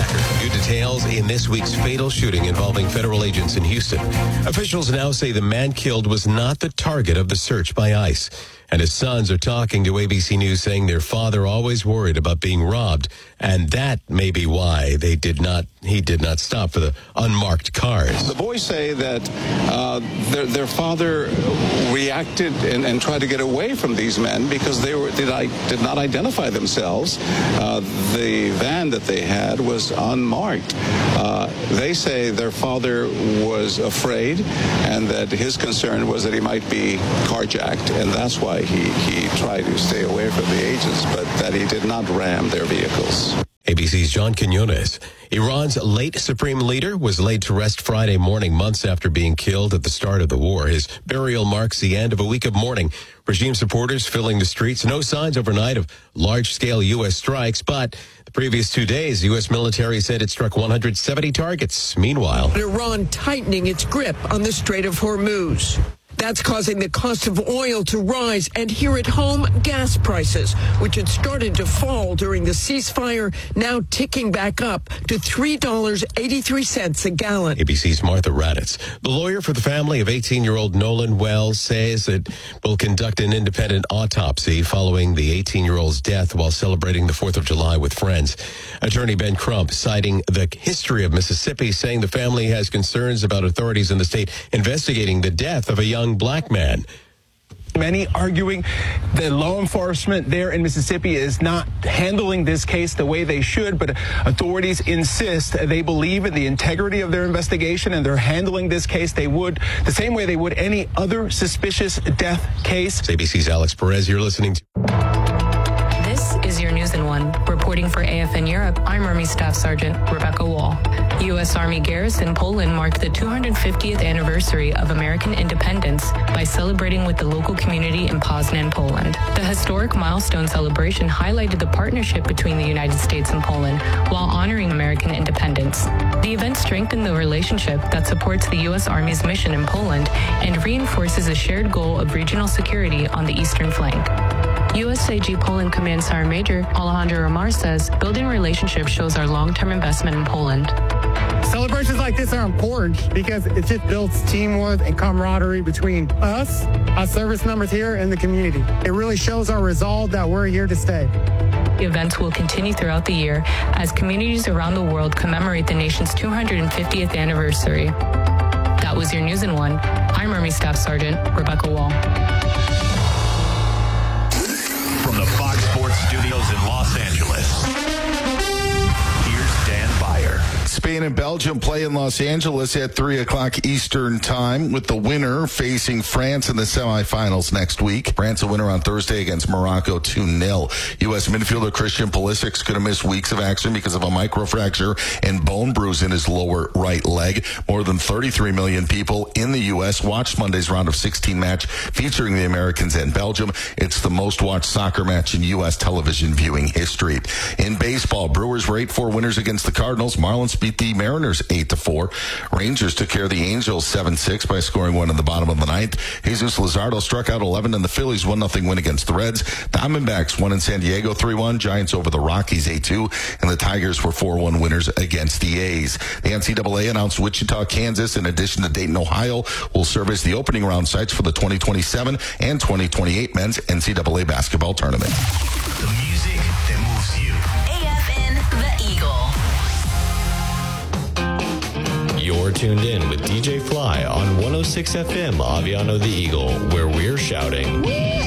attacker. New details in this week's fatal shooting involving federal agents in Houston. Officials now say the man killed was not the target of the search by ICE. And his sons are talking to ABC News saying their father always worried about being robbed. And that may be why he did not stop for the unmarked cars. The boys say that their father reacted and tried to get away from these men because they did not identify themselves. The van that they had was unmarked. They say their father was afraid and that his concern was that he might be carjacked, and that's why he tried to stay away from the agents, but that he did not ram their vehicles. ABC's John Quinones. Iran's late supreme leader was laid to rest Friday morning, months after being killed at the start of the war. His burial marks the end of a week of mourning. Regime supporters filling the streets. No signs overnight of large-scale U.S. strikes, but the previous 2 days, the U.S. military said it struck 170 targets. Meanwhile, Iran tightening its grip on the Strait of Hormuz. That's causing the cost of oil to rise, and here at home, gas prices, which had started to fall during the ceasefire, now ticking back up to $3.83 a gallon. ABC's Martha Raddatz. The lawyer for the family of 18-year-old Nolan Wells says it will conduct an independent autopsy following the 18-year-old's death while celebrating the 4th of July with friends. Attorney Ben Crump, citing the history of Mississippi, saying the family has concerns about authorities in the state investigating the death of a young black man. Many arguing that law enforcement there in Mississippi is not handling this case the way they should, but authorities insist they believe in the integrity of their investigation and they're handling this case the same way they would any other suspicious death case. It's ABC's Alex Perez. You're listening to... This is your News in One. Reporting for AFN Europe, I'm Army Staff Sergeant Rebecca Wall. U.S. Army Garrison Poland marked the 250th anniversary of American independence by celebrating with the local community in Poznan, Poland. The historic milestone celebration highlighted the partnership between the United States and Poland while honoring American independence. The event strengthened the relationship that supports the U.S. Army's mission in Poland and reinforces a shared goal of regional security on the eastern flank. USAG Poland Command Sergeant Major Alejandro Romar says building relationships shows our long-term investment in Poland. Celebrations like this are important because it just builds teamwork and camaraderie between us, our service members here, and the community. It really shows our resolve that we're here to stay. Events will continue throughout the year as communities around the world commemorate the nation's 250th anniversary. That was your News in One. I'm Army Staff Sergeant Rebecca Wall. From the Fox Sports Studios in Los Angeles, here's Dan Byer. Spain and Belgium play in Los Angeles at 3 o'clock Eastern time, with the winner facing France in the semifinals next week. France a winner on Thursday against Morocco 2-0. U.S. midfielder Christian Pulisic's going to miss weeks of action because of a microfracture and bone bruise in his lower right leg. More than 33 million people in the U.S. watched Monday's round of 16 match featuring the Americans and Belgium. It's the most watched soccer match in U.S. television viewing history. In baseball, Brewers were 8-4 winners against the Cardinals. Marlins beat the Mariners 8-4. Rangers took care of the Angels 7-6 by scoring one in the bottom of the ninth. Jesus Luzardo struck out 11, and the Phillies 1-0 win against the Reds. Diamondbacks won in San Diego 3-1. Giants over the Rockies 8-2, and the Tigers were 4-1 winners against the A's. The NCAA announced Wichita, Kansas, in addition to Dayton, Ohio, will serve as the opening round sites for the 2027 and 2028 men's NCAA basketball tournament. The music that moves you. AFN The Eagle. You're tuned in with DJ Fly on 106 FM Aviano The Eagle, where we're shouting...